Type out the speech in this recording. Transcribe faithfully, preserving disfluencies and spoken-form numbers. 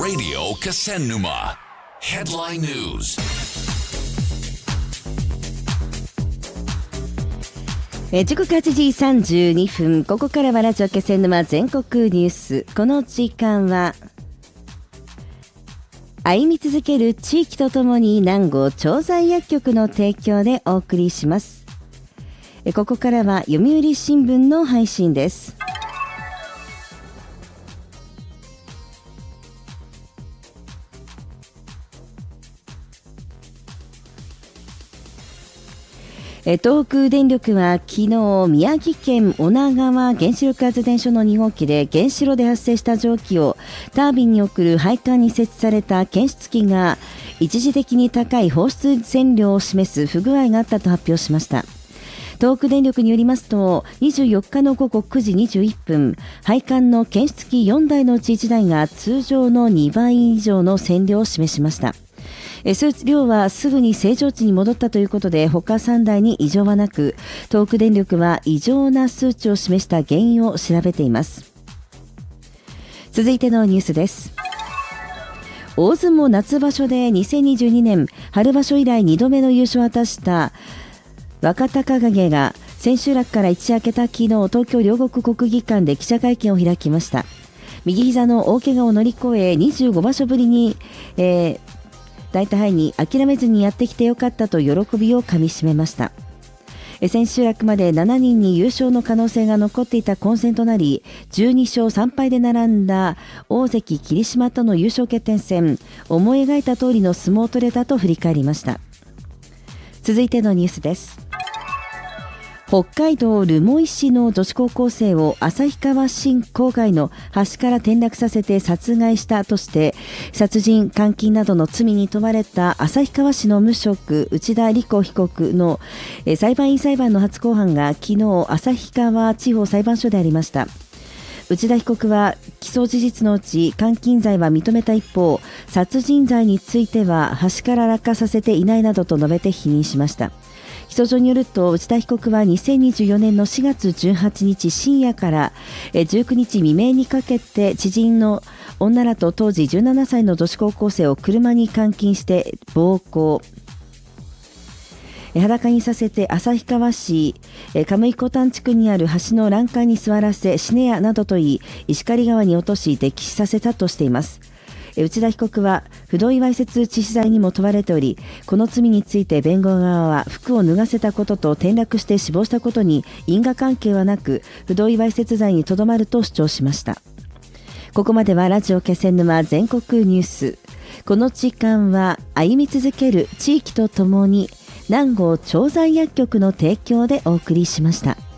Radio Kasennuma Headline News。 え時刻はちじさんじゅうにふん、ここからはラジオ気仙沼全国ニュース。この時間は歩み続ける地域とともに南郷調剤薬局の提供でお送りします。えここからは読売新聞の配信です。東北電力は昨日、宮城県女川原子力発電所のに号機で原子炉で発生した蒸気をタービンに送る配管に設置された検出器が一時的に高い放出線量を示す不具合があったと発表しました。東北電力によりますと、にじゅうよっかのごごくじにじゅういっぷん、配管の検出器よんだいのうちいちだいが通常のにばい以上の線量を示しました。数量はすぐに正常値に戻ったということで、他さんだいに異常はなく、東北電力は異常な数値を示した原因を調べています。続いてのニュースです。大相撲夏場所でにせんにじゅうにねん春場所以来にどめの優勝を果たした若隆景が千秋楽から一夜明けた昨日、東京両国国技館で記者会見を開きました。右膝の大怪我を乗り越えにじゅうごばしょぶりに、えー大体に諦めずにやってきてよかったと喜びをかみしめました。千秋楽までしちにんに優勝の可能性が残っていた混戦となり、じゅうにしょうさんぱいで並んだ大関霧島との優勝決定戦、思い描いた通りの相撲を取れたと振り返りました。続いてのニュースです。北海道留萌市の女子高校生を旭川市郊外の橋から転落させて殺害したとして殺人監禁などの罪に問われた旭川市の無職内田理子被告の裁判員裁判の初公判が昨日、旭川地方裁判所でありました。内田被告は起訴事実のうち監禁罪は認めた一方、殺人罪については橋から落下させていないなどと述べて否認しました。起訴状によると、内田被告はにせんにじゅうよねんのしがつじゅうはちにち深夜からじゅうくにち未明にかけて知人の女らと当時じゅうななさいの女子高校生を車に監禁して暴行、裸にさせて旭川市亀井古丹地区にある橋の欄干に座らせ死ねやなどと言い、石狩川に落とし溺死させたとしています。内田被告は不同意わいせつ致死罪にも問われており、この罪について弁護側は服を脱がせたことと転落して死亡したことに因果関係はなく、不同意わいせつ罪にとどまると主張しました。ここまではラジオ気仙沼全国ニュース。この時間は歩み続ける地域とともに南郷調剤薬局の提供でお送りしました。